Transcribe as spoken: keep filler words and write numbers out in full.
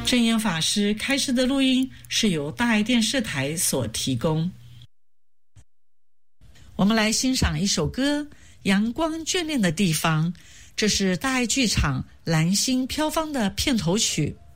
证严法师开示的录音是由大爱电视台所提供。我们来欣赏一首歌《阳光眷恋的地方》，这是大爱剧场蓝星飘芳的片头曲。